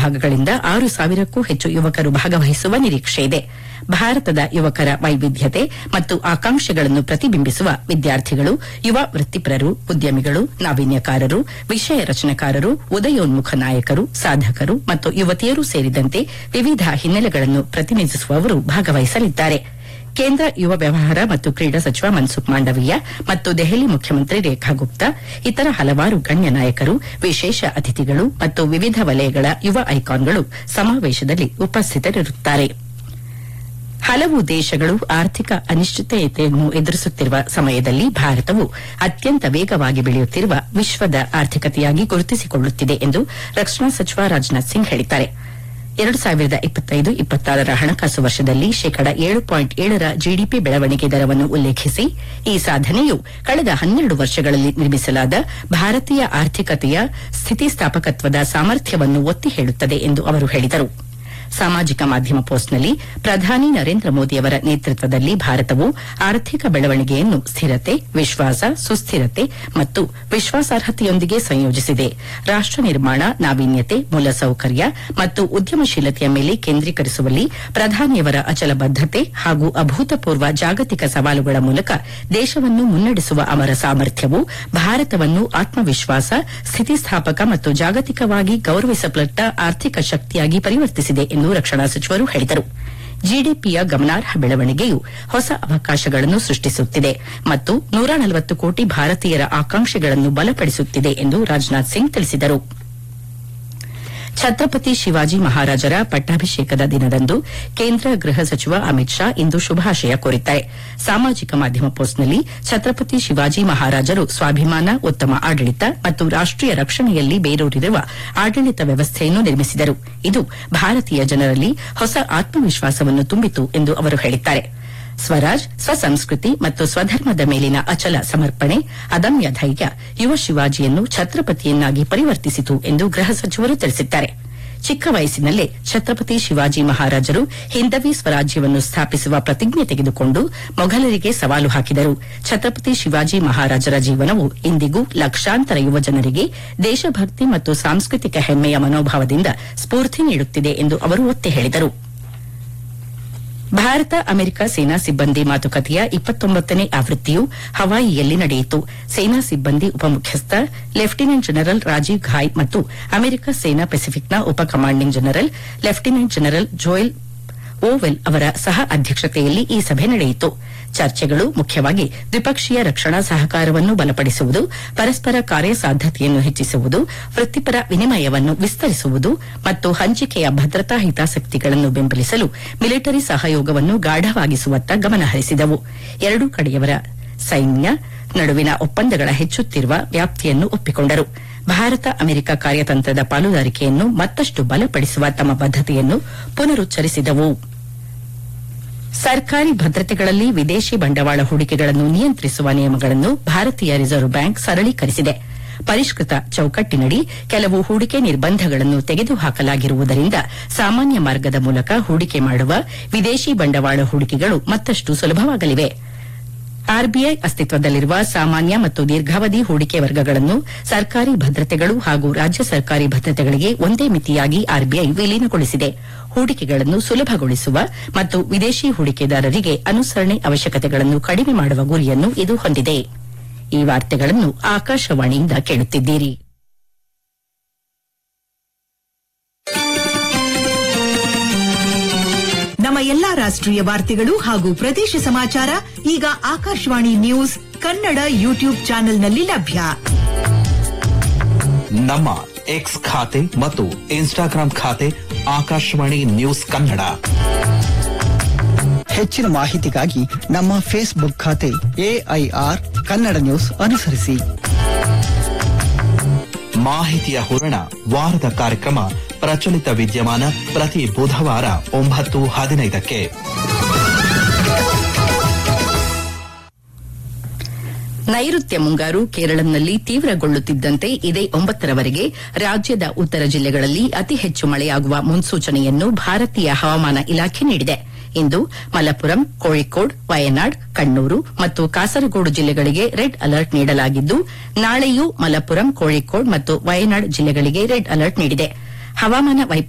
ವಿಭಾಗಗಳಿಂದ 6,000ಕ್ಕೂ ಹೆಚ್ಚು ಯುವಕರು ಭಾಗವಹಿಸುವ ನಿರೀಕ್ಷೆ ಇದೆ. ಭಾರತದ ಯುವಕರ ವೈವಿಧ್ಯತೆ ಮತ್ತು ಆಕಾಂಕ್ಷೆಗಳನ್ನು ಪ್ರತಿಬಿಂಬಿಸುವ ವಿದ್ಯಾರ್ಥಿಗಳು, ಯುವ ವೃತ್ತಿಪರರು, ಉದ್ಯಮಿಗಳು, ನಾವೀನ್ಯಕಾರರು, ವಿಷಯ ರಚನೆಕಾರರು, ಉದಯೋನ್ಮುಖ ನಾಯಕರು, ಸಾಧಕರು ಮತ್ತು ಯುವತಿಯರು ಸೇರಿದಂತೆ ವಿವಿಧ ಹಿನ್ನೆಲೆಗಳನ್ನು ಪ್ರತಿನಿಧಿಸುವವರು ಭಾಗವಹಿಸಲಿದ್ದಾರೆ. ಕೇಂದ್ರ ಯುವ ವ್ಯವಹಾರ ಮತ್ತು ಕ್ರೀಡಾ ಸಚಿವ ಮನ್ಸುಖ್ ಮಾಂಡವೀಯ ಮತ್ತು ದೆಹಲಿ ಮುಖ್ಯಮಂತ್ರಿ ರೇಖಾ ಗುಪ್ತಾ, ಇತರ ಹಲವಾರು ಗಣ್ಯ ನಾಯಕರು, ವಿಶೇಷ ಅತಿಥಿಗಳು ಮತ್ತು ವಿವಿಧ ವಲಯಗಳ ಯುವ ಐಕಾನ್ಗಳು ಸಮಾವೇಶದಲ್ಲಿ ಉಪಸ್ಥಿತರಿರುತ್ತಾರೆ. ಹಲವು ದೇಶಗಳು ಆರ್ಥಿಕ ಅನಿಶ್ಚಿತತೆಯನ್ನು ಎದುರಿಸುತ್ತಿರುವ ಸಮಯದಲ್ಲಿ ಭಾರತವು ಅತ್ಯಂತ ವೇಗವಾಗಿ ಬೆಳೆಯುತ್ತಿರುವ ವಿಶ್ವದ ಆರ್ಥಿಕತೆಯಾಗಿ ಗುರುತಿಸಿಕೊಳ್ಳುತ್ತಿದೆ ಎಂದು ರಕ್ಷಣಾ ಸಚಿವ ರಾಜನಾಥ್ ಸಿಂಗ್ ಹೇಳಿದ್ದಾರೆ. 2025-26ರ ಹಣಕಾಸು ವರ್ಷದಲ್ಲಿ ಶೇಕಡ 7.7ರ ಜಿಡಿಪಿ ಬೆಳವಣಿಗೆ ದರವನ್ನು ಉಲ್ಲೇಖಿಸಿ, ಈ ಸಾಧನೆಯು ಕಳೆದ 12 ವರ್ಷಗಳಲ್ಲಿ ನಿರ್ಮಿಸಲಾದ ಭಾರತೀಯ ಆರ್ಥಿಕತೆಯ ಸ್ಥಿತಿಸ್ಥಾಪಕತ್ವದ ಸಾಮರ್ಥ್ಯವನ್ನು ಒತ್ತಿ ಹೇಳುತ್ತದೆ ಎಂದು ಅವರು ಹೇಳಿದರು. ಸಾಮಾಜಿಕ ಮಾಧ್ಯಮ ಪೋಸ್ಟ್ನಲ್ಲಿ ಪ್ರಧಾನಿ ನರೇಂದ್ರ ಮೋದಿಯವರ ನೇತೃತ್ವದಲ್ಲಿ ಭಾರತವು ಆರ್ಥಿಕ ಬೆಳವಣಿಗೆಯನ್ನು ಸ್ಥಿರತೆ, ವಿಶ್ವಾಸ, ಸುಸ್ಥಿರತೆ ಮತ್ತು ವಿಶ್ವಾಸಾರ್ಹತೆಯೊಂದಿಗೆ ಸಂಯೋಜಿಸಿದೆ. ರಾಷ್ಟ ನಿರ್ಮಾಣ, ನಾವೀನ್ಯತೆ, ಮೂಲಸೌಕರ್ಯ ಮತ್ತು ಉದ್ಯಮಶೀಲತೆಯ ಮೇಲೆ ಕೇಂದ್ರೀಕರಿಸುವಲ್ಲಿ ಪ್ರಧಾನಿಯವರ ಅಚಲ ಬದ್ದತೆ ಹಾಗೂ ಅಭೂತಪೂರ್ವ ಜಾಗತಿಕ ಸವಾಲುಗಳ ಮೂಲಕ ದೇಶವನ್ನು ಮುನ್ನಡೆಸುವ ಅವರ ಸಾಮರ್ಥ್ಯವು ಭಾರತವನ್ನು ಆತ್ಮವಿಶ್ವಾಸ, ಸ್ಥಿತಿಸ್ಥಾಪಕ ಮತ್ತು ಜಾಗತಿಕವಾಗಿ ಗೌರವಿಸಲ್ಪಟ್ಟ ಆರ್ಥಿಕ ಶಕ್ತಿಯಾಗಿ ಪರಿವರ್ತಿಸಿದೆ ಎಂದು ರಕ್ಷಣಾ ಸಚಿವರು ಹೇಳಿದರು. ಜಿಡಿಪಿಯ ಗಮನಾರ್ಹ ಬೆಳವಣಿಗೆಯು ಹೊಸ ಅವಕಾಶಗಳನ್ನು ಸೃಷ್ಟಿಸುತ್ತಿದೆ ಮತ್ತು 140 ಕೋಟಿ ಭಾರತೀಯರ ಆಕಾಂಕ್ಷೆಗಳನ್ನು ಬಲಪಡಿಸುತ್ತಿದೆ ಎಂದು ರಾಜನಾಥ್ ಸಿಂಗ್ ತಿಳಿಸಿದರು. ಛತ್ರಪತಿ ಶಿವಾಜಿ ಮಹಾರಾಜರ ಪಟ್ಟಾಭಿಷೇಕದ ದಿನದಂದು ಕೇಂದ್ರ ಗೃಹ ಸಚಿವ ಅಮಿತ್ ಶಾ ಇಂದು ಶುಭಾಶಯ ಕೋರಿದ್ದಾರೆ. ಸಾಮಾಜಿಕ ಮಾಧ್ಯಮ ಪೋಸ್ಟ್ನಲ್ಲಿ ಛತ್ರಪತಿ ಶಿವಾಜಿ ಮಹಾರಾಜರು ಸ್ವಾಭಿಮಾನ, ಉತ್ತಮ ಆಡಳಿತ ಮತ್ತು ರಾಷ್ಟೀಯ ರಕ್ಷಣೆಯಲ್ಲಿ ಬೇರೂರಿರುವ ಆಡಳಿತ ವ್ಯವಸ್ಥೆಯನ್ನು ನಿರ್ಮಿಸಿದರು. ಇದು ಭಾರತೀಯ ಜನರಲ್ಲಿ ಹೊಸ ಆತ್ಮವಿಶ್ವಾಸವನ್ನು ತುಂಬಿತು ಎಂದು ಅವರು ಹೇಳಿದ್ದಾರೆ. ಸ್ವರಾಜ್, ಸ್ವಸಂಸ್ಕೃತಿ ಮತ್ತು ಸ್ವಧರ್ಮದ ಮೇಲಿನ ಅಚಲ ಸಮರ್ಪಣೆ, ಅದಮ್ಯ ಧೈರ್ಯ ಯುವ ಶಿವಾಜಿಯನ್ನು ಛತ್ರಪತಿಯನ್ನಾಗಿ ಪರಿವರ್ತಿಸಿತು ಎಂದು ಗೃಹ ಸಚಿವರು ತಿಳಿಸಿದ್ದಾರೆ. ಚಿಕ್ಕ ವಯಸ್ಸಿನಲ್ಲೇ ಛತ್ರಪತಿ ಶಿವಾಜಿ ಮಹಾರಾಜರು ಹಿಂದವಿ ಸ್ವರಾಜ್ಯವನ್ನು ಸ್ಥಾಪಿಸುವ ಪ್ರತಿಜ್ಞೆ ತೆಗೆದುಕೊಂಡು ಮೊಘಲರಿಗೆ ಸವಾಲು ಹಾಕಿದರು. ಛತ್ರಪತಿ ಶಿವಾಜಿ ಮಹಾರಾಜರ ಜೀವನವು ಇಂದಿಗೂ ಲಕ್ಷಾಂತರ ಯುವಜನರಿಗೆ ದೇಶಭಕ್ತಿ ಮತ್ತು ಸಾಂಸ್ಕೃತಿಕ ಹೆಮ್ಮೆಯ ಮನೋಭಾವದಿಂದ ಸ್ಫೂರ್ತಿ ನೀಡುತ್ತಿದೆ ಎಂದು ಅವರು ಒತ್ತಿ ಹೇಳಿದರು. ಭಾರತ ಅಮೆರಿಕ ಸೇನಾ ಸಿಬ್ಬಂದಿ ಮಾತುಕತೆಯ 29ನೇ ಆವೃತ್ತಿಯು ಹವಾಯಿಯಲ್ಲಿ ನಡೆಯಿತು. ಸೇನಾ ಸಿಬ್ಬಂದಿ ಉಪಮುಖ್ಯಸ್ಥ ಲೆಫ್ಟಿನೆಂಟ್ ಜನರಲ್ ರಾಜೀವ್ ಘಾಯ್ ಮತ್ತು ಅಮೆರಿಕ ಸೇನಾ ಪೆಸಿಫಿಕ್ನ ಉಪ commanding general lieutenant general Joel vowel ಅವರ ಸಹ ಅಧ್ಯಕ್ಷತೆಯಲ್ಲಿ ಈ ಸಭೆ ನಡೆಯಿತು. ಚರ್ಚೆಗಳು ಮುಖ್ಯವಾಗಿ ದ್ವಿಪಕ್ಷೀಯ ರಕ್ಷಣಾ ಸಹಕಾರವನ್ನು ಬಲಪಡಿಸುವುದು, ಪರಸ್ಪರ ಕಾರ್ಯಸಾಧ್ಯತೆಯನ್ನು ಹೆಚ್ಚಿಸುವುದು, ವೃತ್ತಿಪರ ವಿನಿಮಯವನ್ನು ವಿಸ್ತರಿಸುವುದು ಮತ್ತು ಹಂಚಿಕೆಯ ಭದ್ರತಾ ಹಿತಾಸಕ್ತಿಗಳನ್ನು ಬೆಂಬಲಿಸಲು ಮಿಲಿಟರಿ ಸಹಯೋಗವನ್ನು ಗಾಢವಾಗಿಸುವತ್ತ ಗಮನಹರಿಸಿದವು. ಎರಡೂ ಕಡೆಯವರ ಸೈನ್ಯ ನಡುವಿನ ಒಪ್ಪಂದಗಳ ಹೆಚ್ಚುತ್ತಿರುವ ವ್ಯಾಪ್ತಿಯನ್ನು ಒಪ್ಪಿಕೊಂಡರು. ಭಾರತ ಅಮೆರಿಕ ಕಾರ್ಯತಂತ್ರದ ಪಾಲುದಾರಿಕೆಯನ್ನು ಮತ್ತಷ್ಟು ಬಲಪಡಿಸುವ ತಮ್ಮ ಬದ್ದತೆಯನ್ನು ಪುನರುಚ್ಚರಿಸಿದವು. ಸರ್ಕಾರಿ ಭದ್ರತೆಗಳಲ್ಲಿ ವಿದೇಶಿ ಬಂಡವಾಳ ಹೂಡಿಕೆಗಳನ್ನು ನಿಯಂತ್ರಿಸುವ ನಿಯಮಗಳನ್ನು ಭಾರತೀಯ ರಿಸರ್ವ್ ಬ್ಯಾಂಕ್ ಸರಳೀಕರಿಸಿದೆ. ಪರಿಷ್ಕೃತ ಚೌಕಟ್ಟಿನಡಿ ಕೆಲವು ಹೂಡಿಕೆ ನಿರ್ಬಂಧಗಳನ್ನು ತೆಗೆದುಹಾಕಲಾಗಿರುವುದರಿಂದ ಸಾಮಾನ್ಯ ಮಾರ್ಗದ ಮೂಲಕ ಹೂಡಿಕೆ ಮಾಡುವ ವಿದೇಶಿ ಬಂಡವಾಳ ಹೂಡಿಕೆಗಳು ಮತ್ತಷ್ಟು ಸುಲಭವಾಗಲಿವೆ. ಆರ್ಬಿಐ ಅಸ್ತಿತ್ವದಲ್ಲಿರುವ ಸಾಮಾನ್ಯ ಮತ್ತು ದೀರ್ಘಾವಧಿ ಹೂಡಿಕೆ ವರ್ಗಗಳನ್ನು ಸರ್ಕಾರಿ ಭದ್ರತೆಗಳು ಹಾಗೂ ರಾಜ್ಯ ಸರ್ಕಾರಿ ಭದ್ರತೆಗಳಿಗೆ ಒಂದೇ ಮಿತಿಯಾಗಿ ಆರ್ಬಿಐ ವಿಲೀನಗೊಳಿಸಿದೆ. ಹೂಡಿಕೆಗಳನ್ನು ಸುಲಭಗೊಳಿಸುವ ಮತ್ತು ವಿದೇಶಿ ಹೂಡಿಕೆದಾರರಿಗೆ ಅನುಸರಣೆ ಅವಶ್ಯಕತೆಗಳನ್ನು ಕಡಿಮೆ ಮಾಡುವ ಗುರಿಯನ್ನು ಇದು ಹೊಂದಿದೆ. ಈ ವಾರ್ತೆಗಳನ್ನು ಆಕಾಶವಾಣಿಯಿಂದ ಕೇಳುತ್ತಿದ್ದೀರಿ. ನಮ್ಮ ಎಲ್ಲಾ ರಾಷ್ಟ್ರೀಯ ವಾರ್ತೆಗಳು ಹಾಗೂ ಪ್ರದೇಶ ಸಮಾಚಾರ ಈಗ ಆಕಾಶವಾಣಿ ನ್ಯೂಸ್ ಕನ್ನಡ ಯೂಟ್ಯೂಬ್ ಚಾನೆಲ್ನಲ್ಲಿ ಲಭ್ಯ. ನಮ್ಮ ಎಕ್ಸ್ ಖಾತೆ ಮತ್ತು ಇನ್ಸ್ಟಾಗ್ರಾಂ ಖಾತೆ ಆಕಾಶವಾಣಿ ನ್ಯೂಸ್ ಕನ್ನಡ. ಹೆಚ್ಚಿನ ಮಾಹಿತಿಗಾಗಿ ನಮ್ಮ ಫೇಸ್ಬುಕ್ ಖಾತೆ ಎಐಆರ್ ಕನ್ನಡ ನ್ಯೂಸ್ ಅನುಸರಿಸಿ. ಮಾಹಿತಿಯ ಹೂರಣ ವಾರದ ಕಾರ್ಯಕ್ರಮ ಪ್ರಚಲಿತ ವಿದ್ಯಮಾನ ಪ್ರತಿ ಬುಧವಾರ 9:15. ನೈಋತ್ಯ ಮುಂಗಾರು ಕೇರಳಂನಲ್ಲಿ ತೀವ್ರಗೊಳ್ಳುತ್ತಿದ್ದಂತೆ ಇದೇ 9ರವರೆಗೆ ರಾಜ್ಯದ ಉತ್ತರ ಜಿಲ್ಲೆಗಳಲ್ಲಿ ಅತಿ ಹೆಚ್ಚು ಮಳೆಯಾಗುವ ಮುನ್ಸೂಚನೆಯನ್ನು ಭಾರತೀಯ ಹವಾಮಾನ ಇಲಾಖೆ ನೀಡಿದೆ. ಇಂದು ಮಲಪ್ಪುರಂ, ಕೋಳಿಕೋಡ್, ವಯನಾಡ್, ಕಣ್ಣೂರು ಮತ್ತು ಕಾಸರಗೋಡು ಜಿಲ್ಲೆಗಳಿಗೆ ರೆಡ್ ಅಲರ್ಟ್ ನೀಡಲಾಗಿದ್ದು, ನಾಳೆಯೂ ಮಲಪ್ಪುರಂ, ಕೋಳಿಕೋಡ್ ಮತ್ತು ವಯನಾಡ್ ಜಿಲ್ಲೆಗಳಿಗೆ ರೆಡ್ ಅಲರ್ಟ್ ನೀಡಿದೆ. ಹವಾಮಾನ